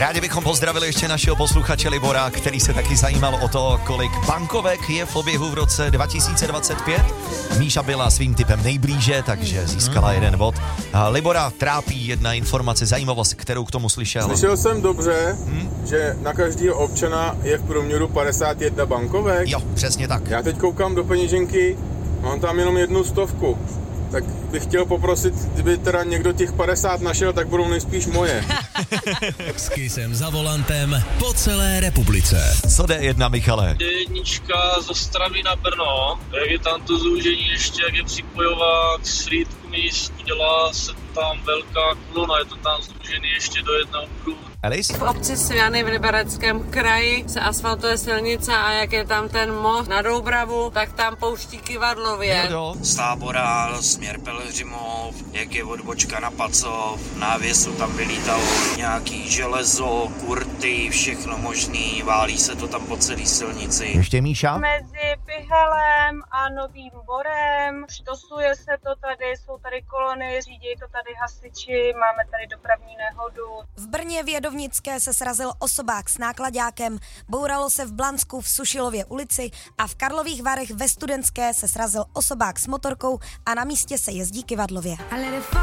Rádi bychom pozdravili ještě našeho posluchače Libora, který se taky zajímal o to, kolik bankovek je v oběhu v roce 2025. Míša byla svým typem nejblíže, takže získala jeden bod. Libora trápí jedna informace, zajímavost, kterou k tomu slyšel. Slyšel jsem dobře, že na každého občana je v průměru 51 bankovek. Jo, přesně tak. Já teď koukám do peněženky, mám tam jenom 100. Tak bych chtěl poprosit, kdyby teda někdo těch 50 našel, tak budou nejspíš moje. S Kissem za volantem po celé republice. Co D1, Michale? D1 z Ostravy na Brno, jak je tam to zúžení ještě, jak je připojovák z Frýdku místní, dělá se tam velká kolona, je to tam zúžený ještě do jednoho pruhu. Alice? V obci Sviany v Libereckém kraji se asfaltuje silnice a jak je tam ten most na Doubravu, tak tam pouští Kyvadlově. Z Tábora směr Pelhřimov, jak je odbočka na Pacov, návěsu tam vylítalo nějaký železo, kurty, všechno možný, válí se to tam po celé silnici. Ještě Míša? Mezi Pihalem a Novým Borem, štosuje se to tady, jsou tady kolony, řídí to tady hasiči, máme tady dopravní nehodu. V Brně v Jedovnické se srazil osobák s náklaďákem, bouralo se v Blansku v Sušilově ulici a v Karlových Varech ve Studentské se srazil osobák s motorkou a na místě se jezdí kyvadlově.